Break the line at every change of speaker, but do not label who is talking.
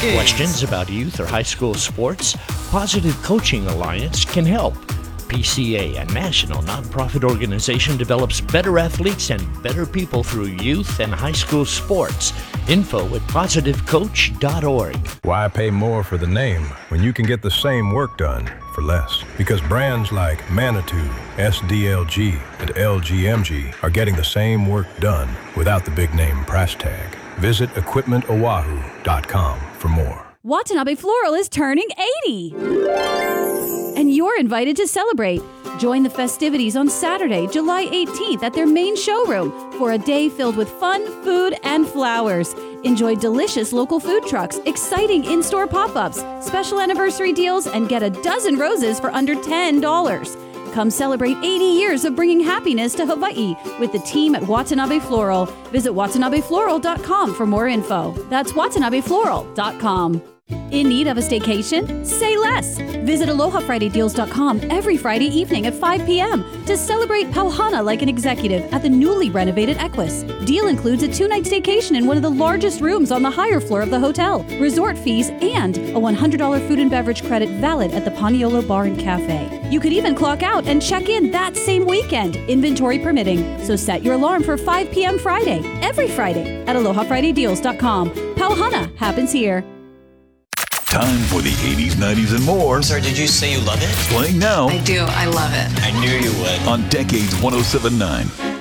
Questions about youth or high school sports? Positive Coaching Alliance can help. PCA, a national nonprofit organization, develops better athletes and better people through youth and high school sports. Info at positivecoach.org.
Why pay more for the name when you can get the same work done for less? Because brands like Manitou, SDLG, and LGMG are getting the same work done without the big name price tag. Visit equipmentoahu.com for more.
Watanabe Floral is turning 80. And you're invited to celebrate. Join the festivities on Saturday, July 18th at their main showroom for a day filled with fun, food, and flowers. Enjoy delicious local food trucks, exciting in-store pop-ups, special anniversary deals, and get a dozen roses for under $10. Come celebrate 80 years of bringing happiness to Hawaii with the team at Watanabe Floral. Visit watanabefloral.com for more info. That's watanabefloral.com. In need of a staycation? Say less. Visit AlohaFridayDeals.com every Friday evening at 5 p.m. to celebrate Pauhana like an executive at the newly renovated Equus. Deal includes a 2-night staycation in one of the largest rooms on the higher floor of the hotel, resort fees, and a $100 food and beverage credit valid at the Paniolo Bar and Cafe. You could even clock out and check in that same weekend, inventory permitting. So set your alarm for 5 p.m. Friday, every Friday at AlohaFridayDeals.com. Pauhana happens here.
Time for the 80s, 90s, and more.
Sir, did you say you love it?
Playing now.
I do. I love it.
I knew you would.
On Decades 107.9.